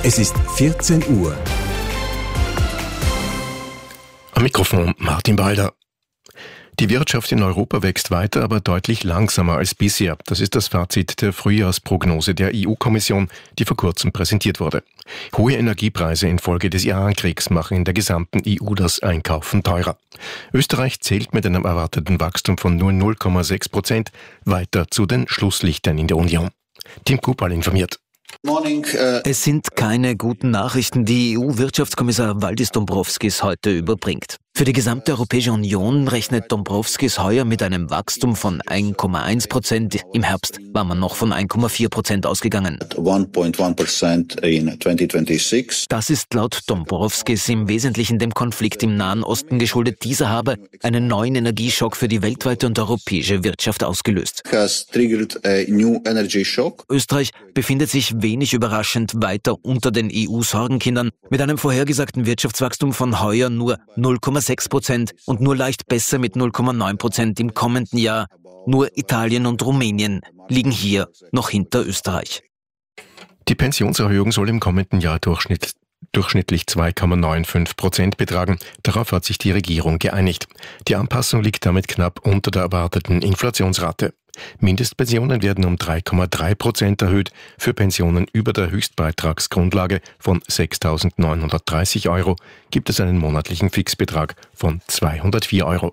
Es ist 14 Uhr. Am Mikrofon Martin Balder. Die Wirtschaft in Europa wächst weiter, aber deutlich langsamer als bisher. Das ist das Fazit der Frühjahrsprognose der EU-Kommission, die vor kurzem präsentiert wurde. Hohe Energiepreise infolge des Iran-Kriegs machen in der gesamten EU das Einkaufen teurer. Österreich zählt mit einem erwarteten Wachstum von nur 0,6% weiter zu den Schlusslichtern in der Union. Tim Kupal informiert. Es sind keine guten Nachrichten, die EU-Wirtschaftskommissar Valdis Dombrovskis heute überbringt. Für die gesamte Europäische Union rechnet Dombrovskis heuer mit einem Wachstum von 1,1%. Im Herbst war man noch von 1,4% ausgegangen. 1.1% in 2026. Das ist laut Dombrovskis im Wesentlichen dem Konflikt im Nahen Osten geschuldet. Dieser habe einen neuen Energieschock für die weltweite und europäische Wirtschaft ausgelöst. Has triggered a new energy shock. Österreich befindet sich wenig überraschend weiter unter den EU-Sorgenkindern mit einem vorhergesagten Wirtschaftswachstum von heuer nur 0,6% und nur leicht besser mit 0,9% im kommenden Jahr. Nur Italien und Rumänien liegen hier noch hinter Österreich. Die Pensionserhöhung soll im kommenden Jahr durchschnittlich 2,95% betragen. Darauf hat sich die Regierung geeinigt. Die Anpassung liegt damit knapp unter der erwarteten Inflationsrate. Mindestpensionen werden um 3,3% erhöht. Für Pensionen über der Höchstbeitragsgrundlage von 6.930 Euro gibt es einen monatlichen Fixbetrag von 204 Euro.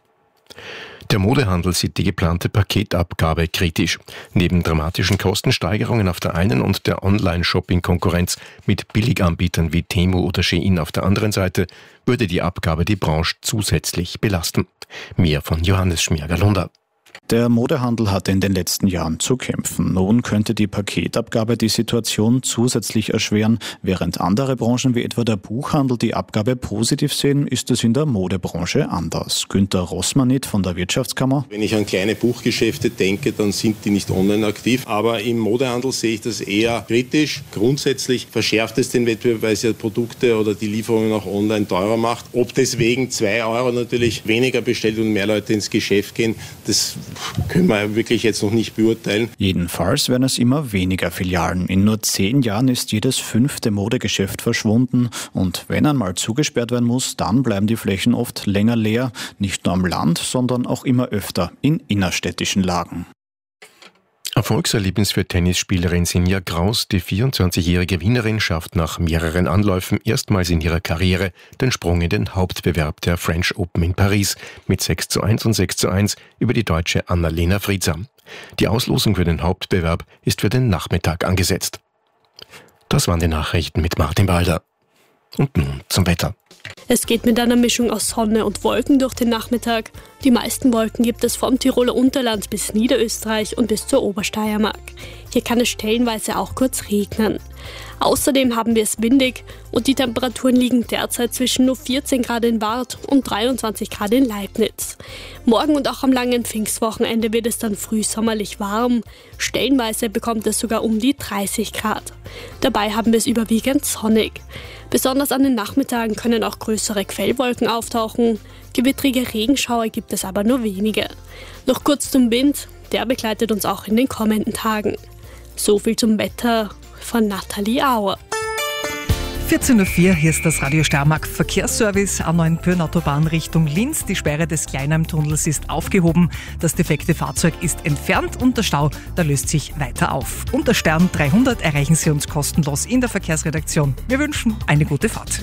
Der Modehandel sieht die geplante Paketabgabe kritisch. Neben dramatischen Kostensteigerungen auf der einen und der Online-Shopping-Konkurrenz mit Billiganbietern wie Temu oder Shein auf der anderen Seite würde die Abgabe die Branche zusätzlich belasten. Mehr von Johannes Schmerger-Lunder. Der Modehandel hatte in den letzten Jahren zu kämpfen. Nun könnte die Paketabgabe die Situation zusätzlich erschweren. Während andere Branchen wie etwa der Buchhandel die Abgabe positiv sehen, ist es in der Modebranche anders. Günter Rossmanit von der Wirtschaftskammer. Wenn ich an kleine Buchgeschäfte denke, dann sind die nicht online aktiv. Aber im Modehandel sehe ich das eher kritisch. Grundsätzlich verschärft es den Wettbewerb, weil es ja Produkte oder die Lieferungen auch online teurer macht. Ob deswegen 2 Euro natürlich weniger bestellt und mehr Leute ins Geschäft gehen, das können wir wirklich jetzt noch nicht beurteilen. Jedenfalls werden es immer weniger Filialen. In nur 10 Jahren ist jedes 5. Modegeschäft verschwunden. Und wenn einmal zugesperrt werden muss, dann bleiben die Flächen oft länger leer. Nicht nur am Land, sondern auch immer öfter in innerstädtischen Lagen. Erfolgserlebnis für Tennisspielerin Sinja Graus. Die 24-jährige Wienerin schafft nach mehreren Anläufen erstmals in ihrer Karriere den Sprung in den Hauptbewerb der French Open in Paris mit 6:1 und 6:1 über die Deutsche Anna-Lena Friedsam. Die Auslosung für den Hauptbewerb ist für den Nachmittag angesetzt. Das waren die Nachrichten mit Martin Balder. Und nun zum Wetter. Es geht mit einer Mischung aus Sonne und Wolken durch den Nachmittag. Die meisten Wolken gibt es vom Tiroler Unterland bis Niederösterreich und bis zur Obersteiermark. Hier kann es stellenweise auch kurz regnen. Außerdem haben wir es windig und die Temperaturen liegen derzeit zwischen nur 14 Grad in Waadt und 23 Grad in Leibniz. Morgen und auch am langen Pfingstwochenende wird es dann frühsommerlich warm. Stellenweise bekommt es sogar um die 30 Grad. Dabei haben wir es überwiegend sonnig. Besonders an den Nachmittagen können auch größere Quellwolken auftauchen. Gewittrige Regenschauer gibt es aber nur wenige. Noch kurz zum Wind, der begleitet uns auch in den kommenden Tagen. So viel zum Wetter von Nathalie Auer. 14.04 Uhr, hier ist das Radio Steiermark Verkehrsservice. A9-Pürn-Autobahn Richtung Linz. Die Sperre des Kleinheim-Tunnels ist aufgehoben. Das defekte Fahrzeug ist entfernt und der Stau, der löst sich weiter auf. Unter Stern 300 erreichen Sie uns kostenlos in der Verkehrsredaktion. Wir wünschen eine gute Fahrt.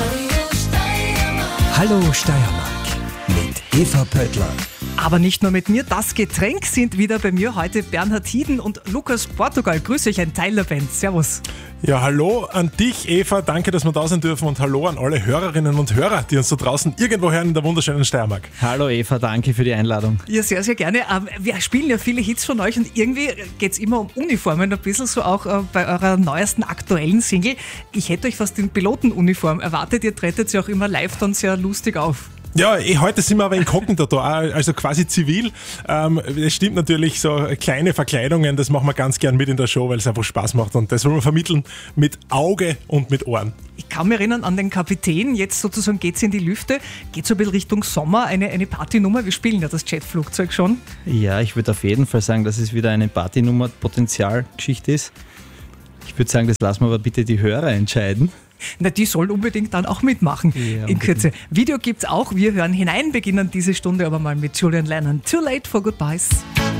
Hallo Steiermark mit Eva Pöttler. Aber nicht nur mit mir, das Getränk sind wieder bei mir heute Bernhard Hieden und Lukas Portugal. Grüß euch, ein Teil der Band. Servus. Ja, hallo an dich, Eva. Danke, dass wir da sein dürfen und hallo an alle Hörerinnen und Hörer, die uns da draußen irgendwo hören in der wunderschönen Steiermark. Hallo Eva, danke für die Einladung. Ja, sehr, sehr gerne. Wir spielen ja viele Hits von euch und irgendwie geht es immer um Uniformen, ein bisschen so auch bei eurer neuesten aktuellen Single. Ich hätte euch fast in Pilotenuniform erwartet, ihr tretet sie auch immer live dann sehr lustig auf. Ja, heute sind wir aber inkognito da, also quasi zivil. Es stimmt natürlich, so kleine Verkleidungen, das machen wir ganz gern mit in der Show, weil es einfach Spaß macht und das wollen wir vermitteln mit Auge und mit Ohren. Ich kann mich erinnern an den Kapitän, jetzt sozusagen geht's in die Lüfte, geht so ein bisschen Richtung Sommer, eine Partynummer, wir spielen ja das Jetflugzeug schon. Ja, ich würde auf jeden Fall sagen, dass es wieder eine Partynummer Potenzialgeschichte ist. Ich würde sagen, das lassen wir aber bitte die Hörer entscheiden. Na, die sollen unbedingt dann auch mitmachen in Kürze. Video gibt's auch. Wir hören hinein, beginnen diese Stunde aber mal mit Julian Lennon. Too Late for Goodbyes.